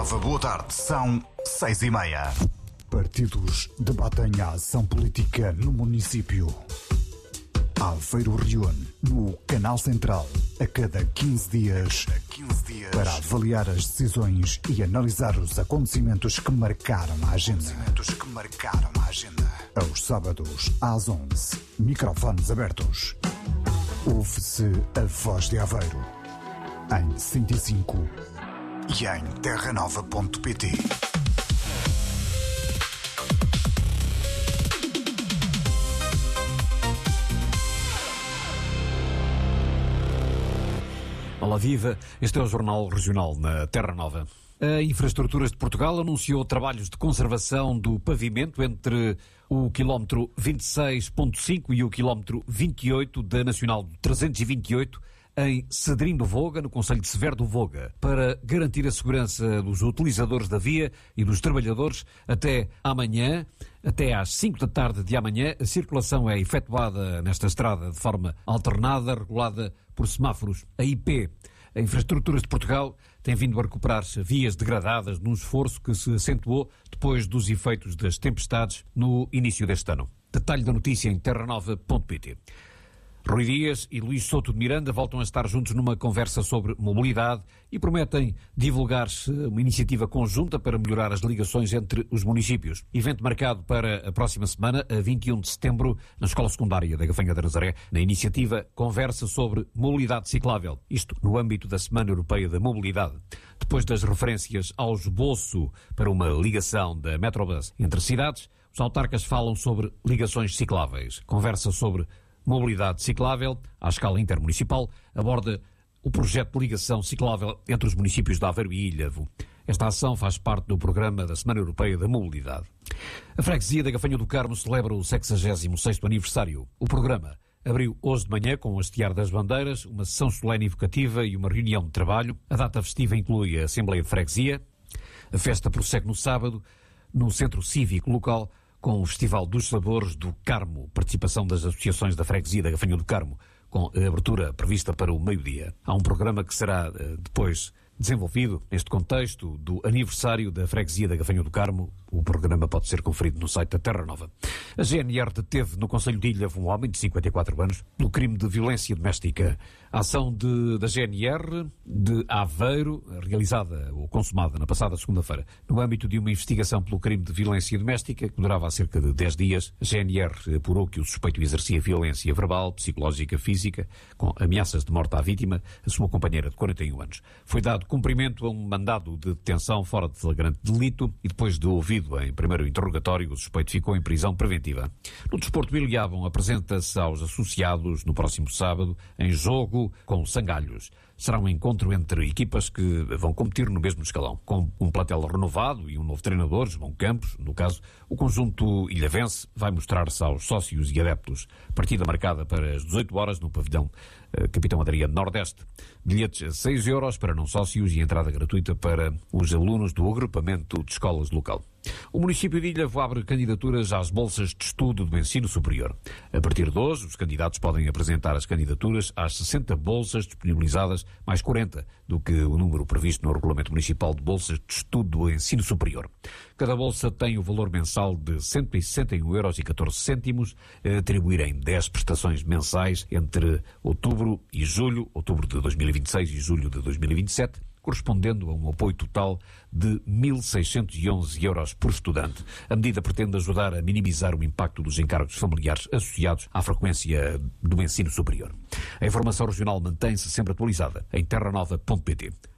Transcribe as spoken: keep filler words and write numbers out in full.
Nova, boa tarde. São seis e meia. Partidos debatem a ação política no município. Aveiro reúne no Canal Central a cada quinze dias, quinze dias para avaliar as decisões e analisar os acontecimentos que marcaram a agenda. Acontecimentos que marcaram a agenda. Aos sábados às onze, microfones abertos. Ouve-se a voz de Aveiro em cento e cinco e em terra nova ponto pt. Olá, viva! Este é o Jornal Regional na Terra Nova. A Infraestruturas de Portugal anunciou trabalhos de conservação do pavimento entre o quilómetro vinte e seis ponto cinco e o quilómetro vinte e oito da Nacional trezentos e vinte e oito em Cedrim do Voga, no concelho de Severo do Voga, para garantir a segurança dos utilizadores da via e dos trabalhadores. Até amanhã, até às cinco da tarde de amanhã, a circulação é efetuada nesta estrada de forma alternada, regulada por semáforos. A I P, a Infraestruturas de Portugal, tem vindo a recuperar vias degradadas num esforço que se acentuou depois dos efeitos das tempestades no início deste ano. Detalhe da notícia em terra nova ponto pt. Rui Dias e Luís Souto de Miranda voltam a estar juntos numa conversa sobre mobilidade e prometem divulgar-se uma iniciativa conjunta para melhorar as ligações entre os municípios. Evento marcado para a próxima semana, a vinte e um de setembro, na Escola Secundária da Gafanha da Nazaré, na iniciativa Conversa sobre Mobilidade Ciclável. Isto no âmbito da Semana Europeia da Mobilidade. Depois das referências ao esboço para uma ligação da Metrobus entre cidades, os autarcas falam sobre ligações cicláveis. Conversa sobre Mobilidade Ciclável, à escala intermunicipal, aborda o projeto de ligação ciclável entre os municípios de Aveiro e Ilhavo. Esta ação faz parte do programa da Semana Europeia da Mobilidade. A freguesia da Gafanha do Carmo celebra o sexagésimo sexto aniversário. O programa abriu hoje de manhã com o hastear das bandeiras, uma sessão solene evocativa e uma reunião de trabalho. A data festiva inclui a Assembleia de Freguesia. A festa prossegue no sábado, no Centro Cívico Local, com o Festival dos Sabores do Carmo, participação das associações da freguesia da Gafanha do Carmo, com a abertura prevista para o meio-dia. Há um programa que será depois desenvolvido neste contexto do aniversário da freguesia da Gafanha do Carmo. O programa pode ser conferido no site da Terra Nova. A G N R deteve no concelho de Ilhavo um homem de cinquenta e quatro anos pelo crime de violência doméstica. A ação de, da G N R de Aveiro, realizada ou consumada na passada segunda-feira, no âmbito de uma investigação pelo crime de violência doméstica, que durava há cerca de dez dias, a G N R apurou que o suspeito exercia violência verbal, psicológica, física, com ameaças de morte à vítima, a sua companheira de quarenta e um anos. Foi dado cumprimento a um mandado de detenção fora de flagrante delito e depois de ouvido em primeiro interrogatório, o suspeito ficou em prisão preventiva. No desporto, Ilhavo apresenta-se aos associados no próximo sábado em jogo com Sangalhos. Será um encontro entre equipas que vão competir no mesmo escalão, com um plantel renovado e um novo treinador, João Campos. No caso, o conjunto ilhavense vai mostrar-se aos sócios e adeptos. Partida marcada para as dezoito horas no pavilhão uh, Capitão Adriano Nordeste. Bilhetes a seis euros para não sócios e entrada gratuita para os alunos do agrupamento de escolas local. O município de Ilhavo abre candidaturas às bolsas de estudo do ensino superior. A partir de hoje, os candidatos podem apresentar as candidaturas às sessenta bolsas disponibilizadas, mais quarenta do que o número previsto no Regulamento Municipal de Bolsas de Estudo do Ensino Superior. Cada bolsa tem o valor mensal de cento e sessenta e um euros e catorze cêntimos, a atribuir em dez prestações mensais entre outubro e julho, outubro de dois mil e vinte e seis e julho de dois mil e vinte e sete, correspondendo a um apoio total de mil seiscentos e onze euros por estudante. A medida pretende ajudar a minimizar o impacto dos encargos familiares associados à frequência do ensino superior. A informação regional mantém-se sempre atualizada em terra nova ponto pt.